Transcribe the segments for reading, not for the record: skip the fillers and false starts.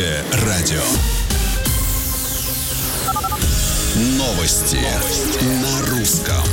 Радио. Новости на русском.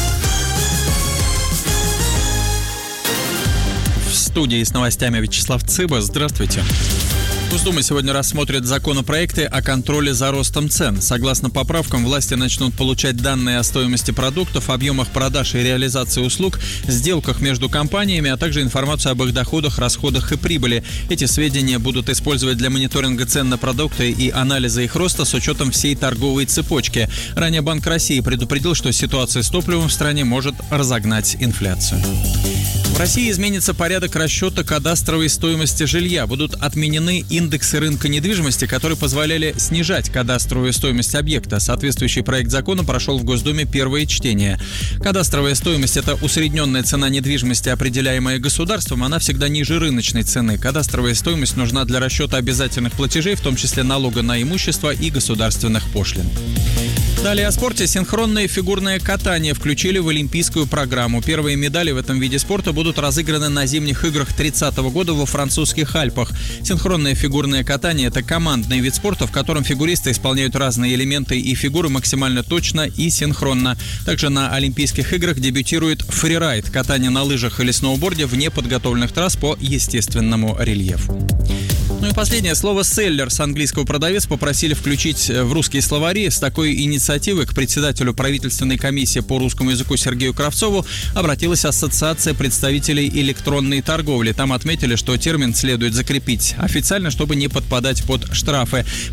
В студии с новостями Вячеслав Цыба. Здравствуйте. Госдума сегодня рассмотрит законопроекты о контроле за ростом цен. Согласно поправкам, власти начнут получать данные о стоимости продуктов, объемах продаж и реализации услуг, сделках между компаниями, а также информацию об их доходах, расходах и прибыли. Эти сведения будут использовать для мониторинга цен на продукты и анализа их роста с учетом всей торговой цепочки. Ранее Банк России предупредил, что ситуация с топливом в стране может разогнать инфляцию. В России изменится порядок расчета кадастровой стоимости жилья. Будут отменены индексы рынка недвижимости, которые позволяли снижать кадастровую стоимость объекта. Соответствующий проект закона прошел в Госдуме первое чтение. Кадастровая стоимость – это усредненная цена недвижимости, определяемая государством. Она всегда ниже рыночной цены. Кадастровая стоимость нужна для расчета обязательных платежей, в том числе налога на имущество и государственных пошлин. Далее о спорте. Синхронное фигурное катание включили в олимпийскую программу. Первые медали в этом виде спорта будут разыграны на зимних играх 30 года во французских Альпах. Синхронное фигурное катание – это командный вид спорта, в котором фигуристы исполняют разные элементы и фигуры максимально точно и синхронно. Также на Олимпийских играх дебютирует фрирайд – катание на лыжах или сноуборде вне подготовленных трасс по естественному рельефу. Ну и последнее слово «селлер» с английского «продавец» попросили включить в русские словари. С такой инициативой к председателю правительственной комиссии по русскому языку Сергею Кравцову обратилась Ассоциация представителей электронной торговли. Там отметили, что термин следует закрепить официально, чтобы не подпадать под штрафы.